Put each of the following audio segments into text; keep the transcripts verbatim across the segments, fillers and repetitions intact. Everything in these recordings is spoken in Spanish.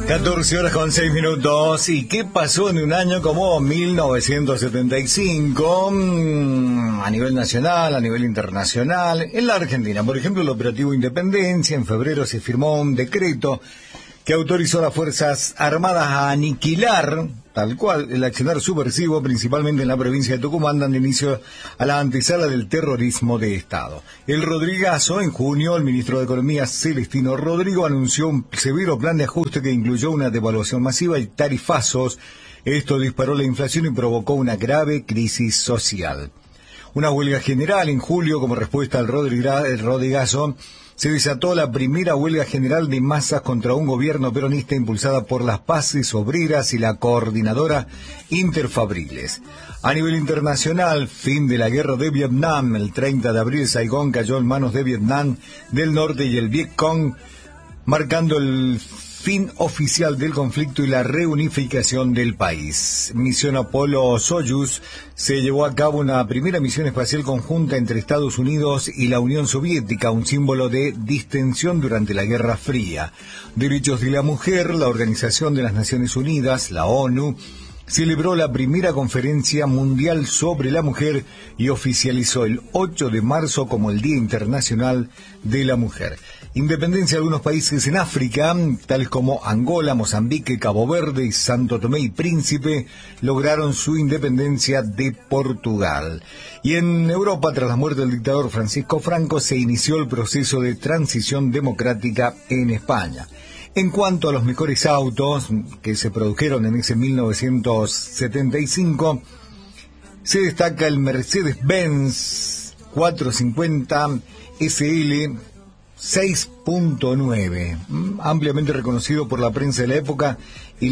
catorce horas con seis minutos. ¿Y qué pasó en un año como mil novecientos setenta y cinco? Mmm, a nivel nacional, a nivel internacional. En la Argentina, por ejemplo, el operativo Independencia. En febrero se firmó un decreto que autorizó a las Fuerzas Armadas a aniquilar, tal cual, el accionar subversivo, principalmente en la provincia de Tucumán, dando inicio a la antesala del terrorismo de Estado. El Rodrigazo, en junio, el ministro de Economía, Celestino Rodrigo, anunció un severo plan de ajuste que incluyó una devaluación masiva y tarifazos. Esto disparó la inflación y provocó una grave crisis social. Una huelga general en julio, como respuesta al Rodriga- el Rodrigazo, se desató la primera huelga general de masas contra un gobierno peronista impulsada por las Paces Obreras y la Coordinadora Interfabriles. A nivel internacional, fin de la guerra de Vietnam. El treinta de abril, Saigón cayó en manos de Vietnam del Norte y el Vietcong, marcando el fin oficial del conflicto y la reunificación del país. Misión Apolo-Soyuz. Se llevó a cabo una primera misión espacial conjunta entre Estados Unidos y la Unión Soviética, un símbolo de distensión durante la Guerra Fría. Derechos de la mujer. La Organización de las Naciones Unidas, la ONU, celebró la primera conferencia mundial sobre la mujer y oficializó el ocho de marzo como el Día Internacional de la Mujer. Independencia de algunos países en África, tales como Angola, Mozambique, Cabo Verde y Santo Tomé y Príncipe, lograron su independencia de Portugal. Y en Europa, tras la muerte del dictador Francisco Franco, se inició el proceso de transición democrática en España. En cuanto a los mejores autos que se produjeron en ese mil novecientos setenta y cinco, se destaca el Mercedes-Benz cuatrocientos cincuenta S L seis punto nueve, ampliamente reconocido por la prensa de la época y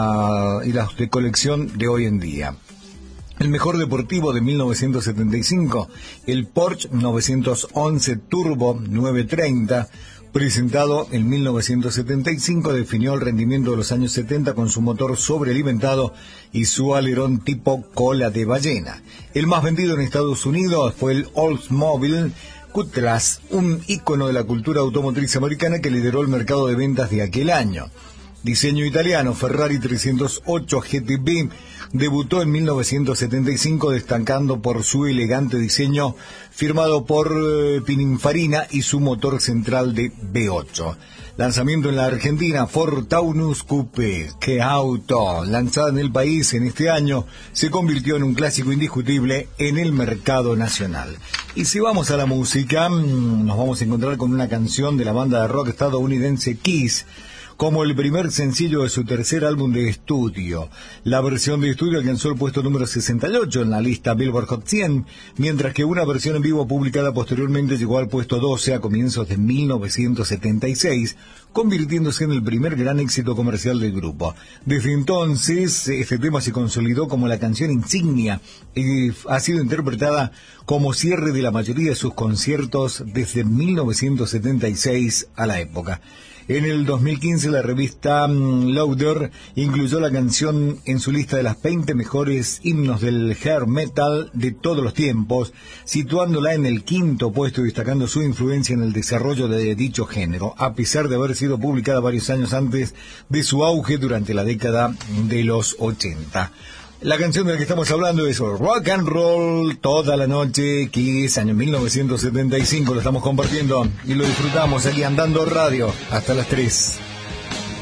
la y las de colección de hoy en día. El mejor deportivo de mil novecientos setenta y cinco, el Porsche novecientos once Turbo novecientos treinta, presentado en mil novecientos setenta y cinco, definió el rendimiento de los años setenta con su motor sobrealimentado y su alerón tipo cola de ballena. El más vendido en Estados Unidos fue el Oldsmobile Cutlass, un ícono de la cultura automotriz americana que lideró el mercado de ventas de aquel año. Diseño italiano, Ferrari trescientos ocho G T B debutó en mil novecientos setenta y cinco, destacando por su elegante diseño firmado por eh, Pininfarina y su motor central de V ocho. Lanzamiento en la Argentina, Ford Taunus Coupe. ¡Qué auto! Lanzada en el país en este año, se convirtió en un clásico indiscutible en el mercado nacional. Y si vamos a la música, nos vamos a encontrar con una canción de la banda de rock estadounidense Kiss, como el primer sencillo de su tercer álbum de estudio. La versión de estudio alcanzó el puesto número sesenta y ocho en la lista Billboard Hot cien, mientras que una versión en vivo publicada posteriormente llegó al puesto doce a comienzos de mil novecientos setenta y seis, convirtiéndose en el primer gran éxito comercial del grupo. Desde entonces, este tema se consolidó como la canción insignia y ha sido interpretada como cierre de la mayoría de sus conciertos desde mil novecientos setenta y seis a la época. En el dos mil quince, la revista Loader incluyó la canción en su lista de las veinte mejores himnos del hair metal de todos los tiempos, situándola en el quinto puesto y destacando su influencia en el desarrollo de dicho género, a pesar de haber sido publicada varios años antes de su auge durante la década de los ochenta. La canción de la que estamos hablando es Rock and Roll toda la noche, Kiss, año mil novecientos setenta y cinco, lo estamos compartiendo y lo disfrutamos aquí Andando Radio hasta las tres.